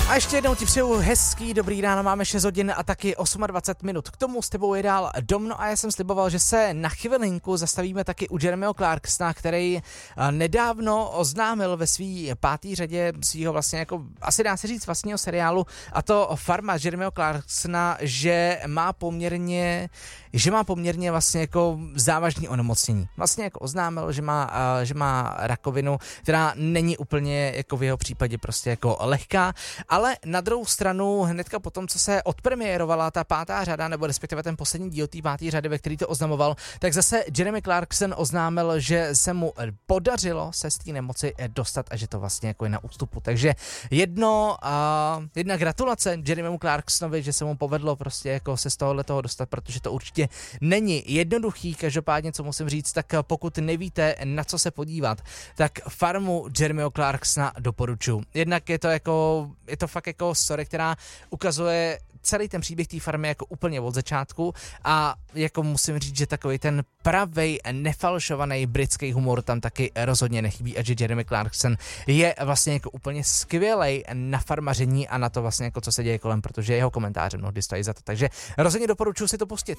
A ještě jednou ti přeju hezký dobrý ráno, máme 6 hodin a taky 28 minut. K tomu s tebou je dál Domno a já jsem sliboval, že se na chvilinku zastavíme taky u Jeremyho Clarksona, který nedávno oznámil ve svý 5. řadě svýho vlastně jako, asi dá se říct vlastního seriálu, a to Farma Jeremyho Clarksona, že má poměrně vlastně jako závažný onemocnění. Vlastně jako oznámil, že má rakovinu, která není úplně jako v jeho případě prostě jako lehká, ale na druhou stranu hnedka potom, co se odpremiérovala ta 5. řada, nebo respektive ten poslední díl té 5. řady, ve který to oznamoval, tak zase Jeremy Clarkson oznámil, že se mu podařilo se z té nemoci dostat a že to vlastně jako je na ústupu. Takže jedna gratulace Jeremymu Clarksonovi, že se mu povedlo prostě jako se z tohohletoho dostat, protože to určitě není jednoduchý. Každopádně, co musím říct, tak pokud nevíte, na co se podívat, tak Farmu Jeremyho Clarksona doporučuji. Jednak je to fakt jako story, která ukazuje celý ten příběh té farmy jako úplně od začátku a jako musím říct, že takový ten pravej, nefalšovaný britský humor tam taky rozhodně nechybí a že Jeremy Clarkson je vlastně jako úplně skvělej na farmaření a na to vlastně jako co se děje kolem, protože jeho komentáře mnohdy stojí za to, takže rozhodně doporučuji si to pustit.